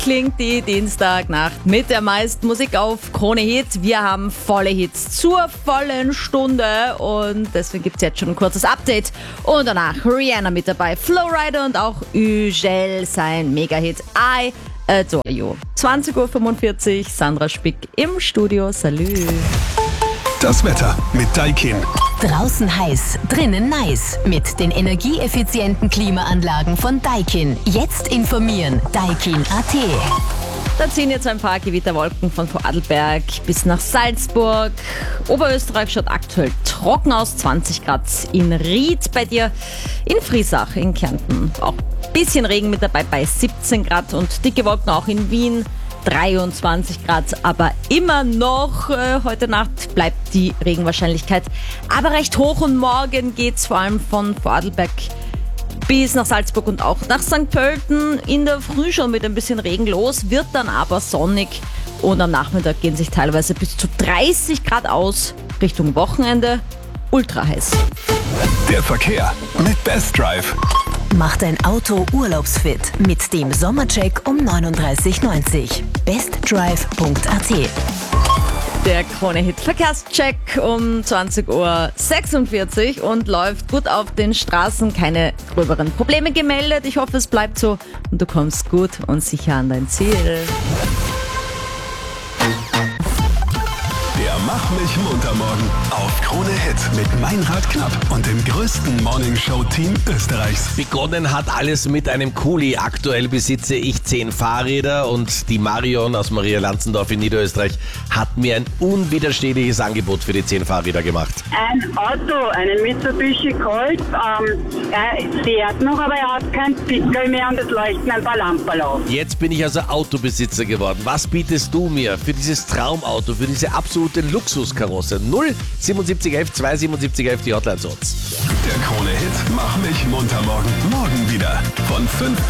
klingt die Dienstagnacht mit der meisten Musik auf Krone Hit. Wir haben volle Hits zur vollen Stunde und deswegen gibt es jetzt schon ein kurzes Update. Und danach Rihanna mit dabei, Flowrider und auch Ugel, sein Mega-Hit I Adore You. 20.45 Uhr, Sandra Spick im Studio. Salü. Das Wetter mit Daikin. Draußen heiß, drinnen nice. Mit den energieeffizienten Klimaanlagen von Daikin. Jetzt informieren. Daikin.at. Da ziehen jetzt ein paar Gewitterwolken von Vorarlberg bis nach Salzburg. Oberösterreich schaut aktuell trocken aus, 20 Grad in Ried bei dir. In Friesach, in Kärnten auch ein bisschen Regen mit dabei bei 17 Grad und dicke Wolken auch in Wien. 23 Grad, aber immer noch heute Nacht bleibt die Regenwahrscheinlichkeit aber recht hoch und morgen geht's vor allem von Vorarlberg bis nach Salzburg und auch nach St. Pölten in der Früh schon mit ein bisschen Regen los, wird dann aber sonnig und am Nachmittag gehen sich teilweise bis zu 30 Grad aus, Richtung Wochenende ultra heiß. Der Verkehr mit Best Drive. Mach dein Auto urlaubsfit mit dem Sommercheck um 39,90. bestdrive.at. Der Krone-Hit Verkehrscheck um 20.46 Uhr und läuft gut auf den Straßen. Keine gröberen Probleme gemeldet. Ich hoffe, es bleibt so und du kommst gut und sicher an dein Ziel. Der Mach mich munter morgen auf Krone Hit mit Meinrad Knapp und dem größten Morningshow-Team Österreichs. Begonnen hat alles mit einem Kuli. Aktuell besitze ich 10 Fahrräder und die Marion aus Maria Lanzendorf in Niederösterreich hat mir ein unwiderstehliches Angebot für die 10 Fahrräder gemacht. Ein Auto, einen Mitsubishi Colt. Er fährt noch, aber er hat kein Pickel mehr und es leuchten ein paar Lampen auf. Jetzt bin ich also Autobesitzer geworden. Was bietest du mir für dieses Traumauto, für diese absolute Luxuskarosse? 07711 27711 die Hotline zu uns. Der Krone Hit Mach mich munter morgen. Morgen wieder von 5